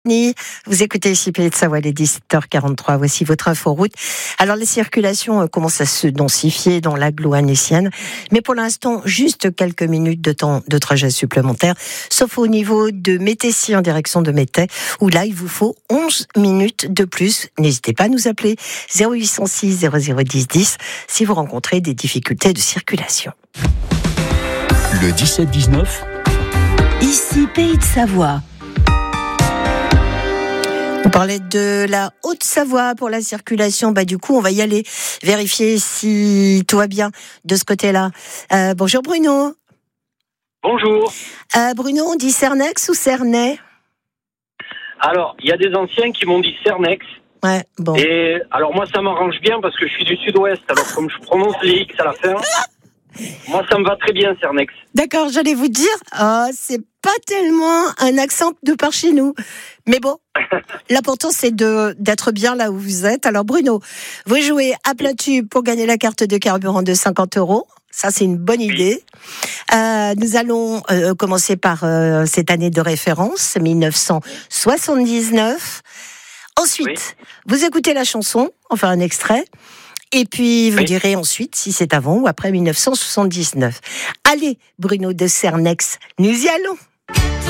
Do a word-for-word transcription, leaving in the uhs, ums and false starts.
Vous écoutez ici Pays de Savoie, les dix-sept heures quarante-trois. Voici votre inforoute. Alors, les circulations commencent à se densifier dans l'agglo annécienne, mais pour l'instant, juste quelques minutes de temps de trajet supplémentaire, sauf au niveau de Métessy en direction de Métais, où là, il vous faut onze minutes de plus. N'hésitez pas à nous appeler zéro huit cent six zéro zéro dix dix si vous rencontrez des difficultés de circulation. Le dix-sept dix-neuf. Ici Pays de Savoie. On parlait de la Haute-Savoie pour la circulation. Bah, du coup, on va y aller vérifier si tout va bien de ce côté-là. Euh, bonjour Bruno. Bonjour. Euh, Bruno, on dit Cernex ou Cernay ? Alors, il y a des anciens qui m'ont dit Cernex. Ouais, bon. Et alors moi, ça m'arrange bien parce que je suis du sud-ouest. Alors, comme je prononce les X à la fin, moi, ça me va très bien, Cernex. D'accord, j'allais vous dire, oh, c'est pas tellement un accent de par chez nous. Mais bon, l'important, c'est de, d'être bien là où vous êtes. Alors, Bruno, vous jouez à plat tube pour gagner la carte de carburant de cinquante euros. Ça, c'est une bonne idée. Euh, nous allons euh, commencer par euh, cette année de référence, dix-neuf cent soixante-dix-neuf. Ensuite, oui. Vous écoutez la chanson, enfin un extrait. Et puis, vous oui. direz ensuite si c'est avant ou après dix-neuf cent soixante-dix-neuf. Allez, Bruno de Cernex, nous y allons.